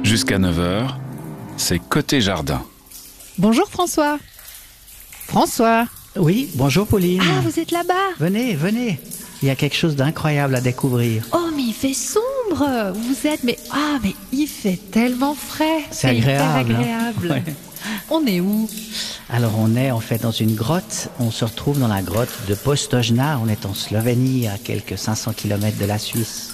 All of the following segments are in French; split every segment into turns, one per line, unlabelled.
Jusqu'à 9h, c'est Côté Jardin.
Bonjour François. François.
Oui, bonjour Pauline.
Ah, vous êtes là-bas.
Venez. Il y a quelque chose d'incroyable à découvrir.
Oh, mais il fait sombre. Vous êtes, mais il fait tellement frais.
C'est agréable.
Hyper agréable.
Ouais.
On est où?
Alors on est en fait dans une grotte. On se retrouve dans la grotte de Postojna. On est en Slovénie, à quelques 500 km de la Suisse.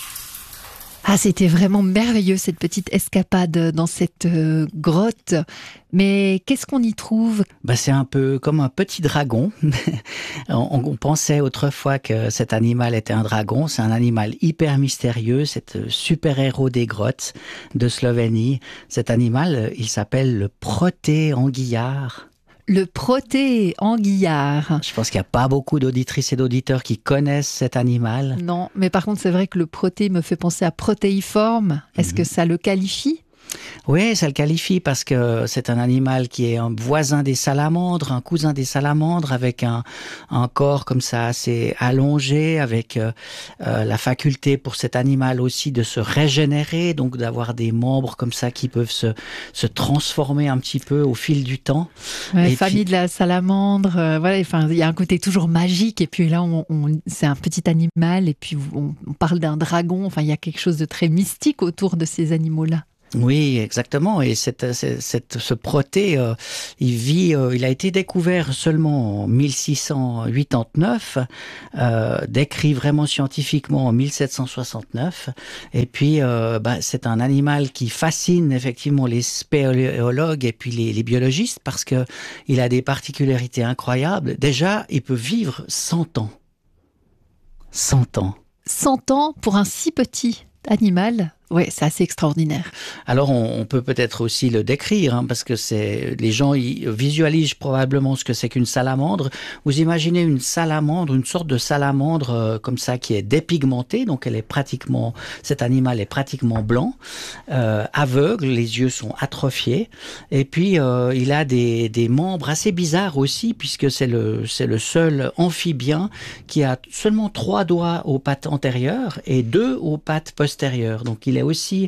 Ah, c'était vraiment merveilleux cette petite escapade dans cette grotte. Mais qu'est-ce qu'on y trouve?
C'est un peu comme un petit dragon. On pensait autrefois que cet animal était un dragon. C'est un animal hyper mystérieux. C'est le super-héros des grottes de Slovénie. Cet animal, il s'appelle le proté-anguillard.
Le proté-anguillard.
Je pense qu'il n'y a pas beaucoup d'auditrices et d'auditeurs qui connaissent cet animal.
Non, mais par contre, c'est vrai que le proté me fait penser à protéiforme. Est-ce que ça le qualifie?
Oui, ça le qualifie parce que c'est un animal qui est un voisin des salamandres, un cousin des salamandres, avec un corps comme ça assez allongé, avec la faculté pour cet animal aussi de se régénérer, donc d'avoir des membres comme ça qui peuvent se transformer un petit peu au fil du temps.
Ouais, famille de la salamandre, voilà. Enfin, il y a un côté toujours magique, et puis là, c'est un petit animal, et puis on parle d'un dragon. Enfin, il y a quelque chose de très mystique autour de ces animaux-là.
Oui, exactement. Et ce proté, il a été découvert seulement en 1689, décrit vraiment scientifiquement en 1769. Et puis, c'est un animal qui fascine effectivement les spéléologues et puis les biologistes parce que il a des particularités incroyables. Déjà, il peut vivre 100 ans. 100 ans.
100 ans pour un si petit animal. Oui, c'est assez extraordinaire.
Alors, on peut peut-être aussi le décrire, parce que les gens visualisent probablement ce que c'est qu'une salamandre. Vous imaginez une salamandre, une sorte de salamandre comme ça qui est dépigmentée, donc cet animal est pratiquement blanc, aveugle, les yeux sont atrophiés, et puis il a des membres assez bizarres aussi, puisque c'est le seul amphibien qui a seulement 3 doigts aux pattes antérieures et 2 aux pattes postérieures. Donc c'est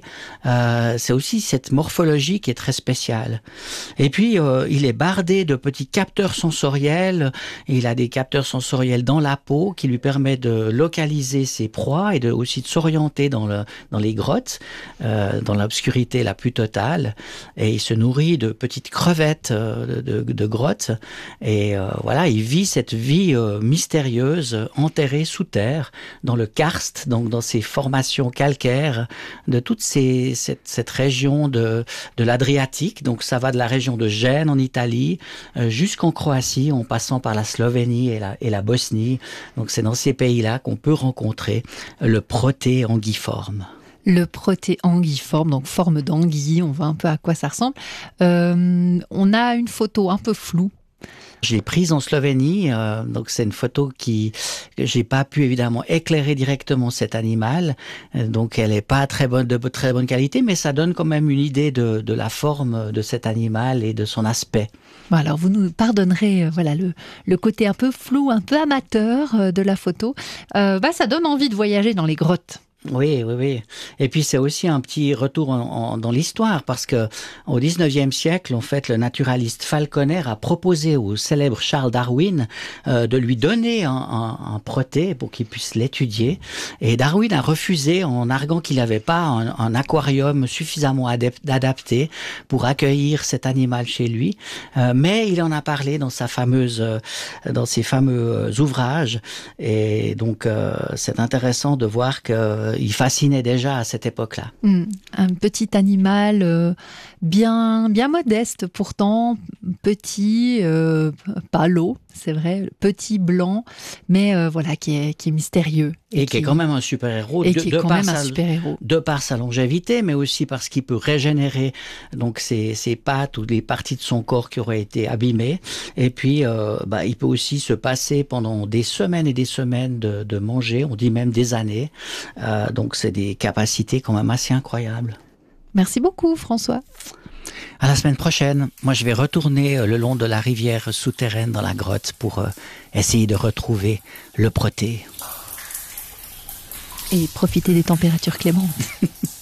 aussi cette morphologie qui est très spéciale. Et puis, il est bardé de petits capteurs sensoriels. Il a des capteurs sensoriels dans la peau qui lui permettent de localiser ses proies et aussi de s'orienter dans les grottes, dans l'obscurité la plus totale. Et il se nourrit de petites crevettes de grottes. Et il vit cette vie mystérieuse, enterrée sous terre, dans le karst, donc dans ces formations calcaires de toute cette région de l'Adriatique. Donc ça va de la région de Gênes en Italie jusqu'en Croatie, en passant par la Slovénie et la Bosnie. Donc c'est dans ces pays-là qu'on peut rencontrer le proté-anguilliforme.
Le proté-anguilliforme, donc forme d'anguille, on voit un peu à quoi ça ressemble. On a une photo un peu floue.
Je l'ai prise en Slovénie, donc c'est une photo que j'ai pas pu évidemment éclairer directement cet animal, donc elle est pas de très bonne qualité, mais ça donne quand même une idée de la forme de cet animal et de son aspect.
Bon, alors vous nous pardonnerez le côté un peu flou, un peu amateur de la photo. Ça donne envie de voyager dans les grottes.
Oui. Et puis c'est aussi un petit retour dans l'histoire parce que au 19e siècle, en fait, le naturaliste Falconer a proposé au célèbre Charles Darwin de lui donner un proté pour qu'il puisse l'étudier. Et Darwin a refusé en arguant qu'il n'avait pas un aquarium suffisamment adapté pour accueillir cet animal chez lui. Mais il en a parlé dans ses fameux ouvrages. Et donc c'est intéressant de voir que il fascinait déjà à cette époque-là.
Un petit animal bien modeste pourtant, petit, pâle, c'est vrai, petit, blanc, mais qui est mystérieux.
Et qui est quand même un super-héros. De par sa longévité, mais aussi parce qu'il peut régénérer donc ses pattes ou les parties de son corps qui auraient été abîmées. Et puis, il peut aussi se passer pendant des semaines et des semaines de manger, on dit même des années. Donc, c'est des capacités quand même assez incroyables.
Merci beaucoup, François.
À la semaine prochaine. Moi, je vais retourner le long de la rivière souterraine dans la grotte pour essayer de retrouver le proté.
Et profiter des températures clémentes.